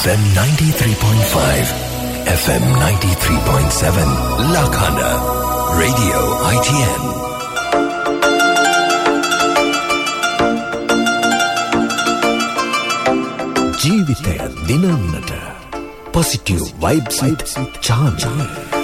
FM 93.5, FM 93.7, Lakhana, Radio ITN. ජීවිතය දිනන්නට positive vibes with charm.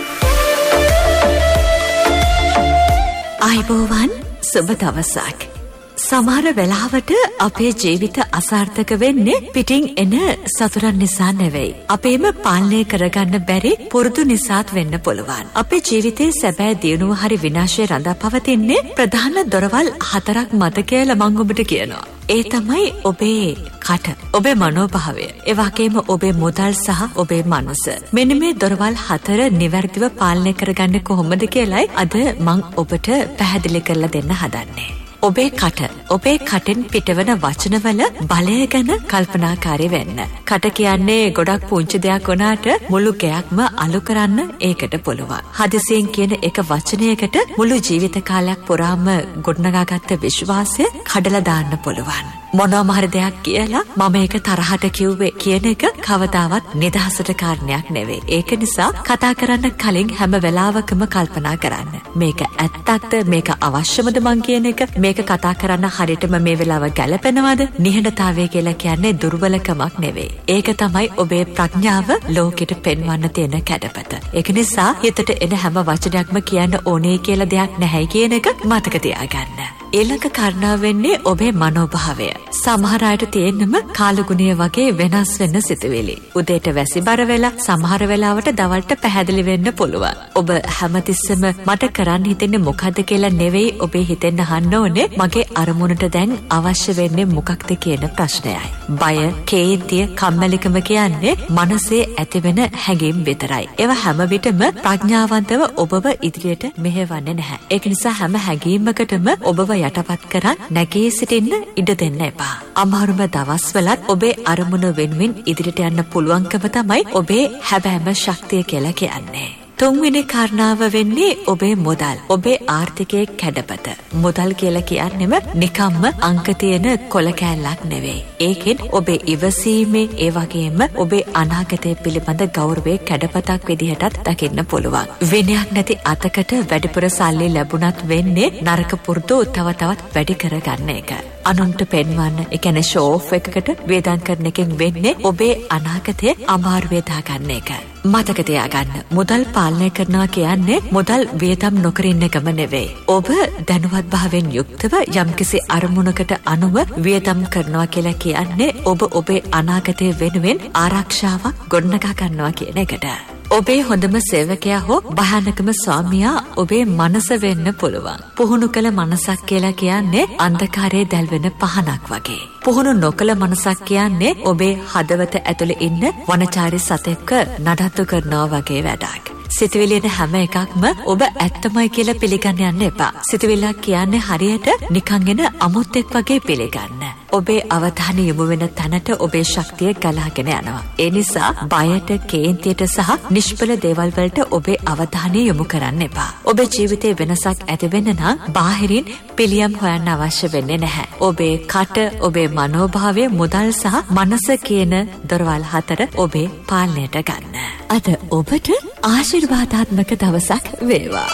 ආයුබෝවන් සුබ දවසක්. සමහර වෙලාවට අපේ ජීවිත අසාර්ථක වෙන්නේ පිටින් එන සතුරන් නිසා නෙවෙයි. අපේම පාලනය කරගන්න බැරි පුරුදු නිසාත් වෙන්න පුළුවන්. අපේ ජීවිතයේ සැබෑ දියුණුව හරි විනාශය රඳා පවතින්නේ ප්‍රධාන දොරවල් 4ක් මත කියලා මම ඔබට කියනවා. ඒ තමයි ඔබේ කට, ඔබේ මනෝභාවය, ඒ වගේම ඔබේ මුදල් සහ ඔබේ මනස. මෙන්න මේ දොරවල් 4 නිවැරදිව පාලනය කරගන්න කොහොමද කියලායි අද මම ඔබට පැහැදිලි කරලා දෙන්න හදන්නේ. ඔබේ කට, ඔබේ කටෙන් පිටවන වචනවල බලය ගැන කල්පනාකාරී වෙන්න. කට කියන්නේ ගොඩක් පුංචි දෙයක් වුණාට මුළු ගයක්ම අලු කරන්න ඒකට පුළුවන්. හදිසියෙන් කියන එක වචනයකට මුළු ජීවිත කාලයක් පුරාම ගොඩනගාගත්ත විශ්වාසය කඩලා දාන්න පුළුවන්. මොනවාම හරි දෙයක් කියලා මම ඒක තරහට කිව්වේ කියන එක කවදාවත් නිදහසට කාරණයක් නෙවෙයි. ඒක නිසා කතා කරන්න කලින් හැම වෙලාවකම කල්පනා කරන්න. මේක ඇත්තක්ද? මේක අවශ්‍යමද මං කියන එක? මේක කතා කරන්න හරියටම මේ වෙලාව ගැලපෙනවද? නිහඬතාවය කියලා කියන්නේ දුර්වලකමක් නෙවෙයි. ඒක තමයි ඔබේ ප්‍රඥාව ලෝකෙට පෙන්වන්න තියෙන කැඩපත. ඒක නිසා හිතට එන හැම වචනයක්ම කියන්න ඕනේ කියලා දෙයක් නැහැ කියන එක මතක තියාගන්න. ඊළඟ කාරණාව වෙන්නේ ඔබේ මනෝභාවය. සමහර අයට තියෙනම කාලගුණය වගේ වෙනස් වෙන්න සිතුවිලි. උදේට වැසිබර වෙලා සමහර වෙලාවට දවල්ට පැහැදිලි වෙන්න පුළුවන්. ඔබ හැමතිස්සෙම මට කරන්න හිතෙන්නේ මොකද්ද කියලා නෙවෙයි ඔබේ හිතෙන් අහන්න ඕනේ. මගේ අරමුණට දැන් අවශ්‍ය වෙන්නේ මොකක්ද කියන ප්‍රශ්නයයි. බය, කේන්තිය, කම්මැලිකම කියන්නේ මනසේ ඇතිවෙන හැඟීම් විතරයි. ඒවා හැම විටම ප්‍රඥාවන්තව ඔබව ඉදිරියට මෙහෙවන්නේ නැහැ. ඒක නිසා හැම හැඟීමකටම ඔබව යටපත් කරන් නැගී සිටින්න ඉඩ දෙන්න එපා. අමාරුම දවස්වලත් ඔබේ අරමුණ වෙනුවෙන් ඉදිරියට යන්න පුළුවන්කම තමයි ඔබේ හැබෑම ශක්තිය කියලා කියන්නේ. තුන්වෙනි කාරණාව වෙන්නේ ඔබේ මුදල්, ඔබේ ආර්ථිකයේ කැඩපත. මුදල් කියලා කියන්නේම නිකම්ම අංක තියෙන කොළ කෑල්ලක් නෙවෙයි. ඒකෙන් ඔබේ ඉවසීමේ ඒ වගේම ඔබේ අනාගතය පිළිබඳ ගෞරවයේ කැඩපතක් විදිහටත් දකින්න පුළුවන්. විනයක් නැති අතකට වැඩිපුර සල්ලි ලැබුණත් වෙන්නේ නරක පුරුදු තව තවත් වැඩි කරගන්න එක. අනුන්ට පෙන්වන්න, ඒ කියන්නේ ෂෝ ඔෆ් එකකට වේදන් කරන එකෙන් වෙන්නේ ඔබේ අනාගතය අමාරුවේ දාගන්න එක. මතක තියාගන්න, මුදල් පාලනය කරනවා කියන්නේ මුදල් වියදම් නොකර ඉන්න එකම නෙවෙයි. ඔබ දැනුවත් භාවයෙන් යුක්තව යම්කිසි අරමුණකට අනුව වියදම් කරනවා කියලා කියන්නේ ඔබ ඔබේ අනාගතය වෙනුවෙන් ආරක්ෂාවක් ගොඩනගා ගන්නවා කියන එකට. ඔබේ හොඳම සේවකයා හෝ භයානකම ස්වාමියා ඔබේ මනස වෙන්න පුළුවන්. පුහුණු කළ මනසක් කියලා කියන්නේ අන්ධකාරයේ දැල්වෙන පහනක් වගේ. පුහුණු නොකළ මනසක් කියන්නේ ඔබේ හදවත ඇතුලේ ඉන්න වනචාරී සතෙක්ව නඩත්තු කරනවා වගේ වැඩක්. සිතුවිලින හැම එකක්ම ඔබ ඇත්තමයි කියලා පිළිගන්න යන්න එපා. සිතුවිල්ලක් කියන්නේ හරියට නිකන් එන අමුත්තෙක් වගේ පිළිගන්න. ඔබේ අවධානය යොමු වෙන තැනට ඔබේ ශක්තිය ගලාගෙන යනවා. ඒ නිසා බයට, කේන්තියට සහ නිෂ්ඵල දේවල් වලට ඔබේ අවධානය යොමු කරන්න එපා. ඔබේ ජීවිතේ වෙනසක් ඇති වෙන්න නම් බාහිරින් පිළියම් හොයන්න අවශ්‍ය වෙන්නේ නැහැ. ඔබේ කට, ඔබේ මනෝභාවය, මුදල් සහ මනස කියන දොරවල් 4 ඔබේ පාලනයට ගන්න. අද ඔබට ආශිර්වාදාත්මක දවසක් වේවා.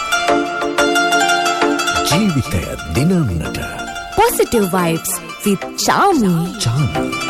ජීවිතය දිනන්නට positive vibes with Charmy.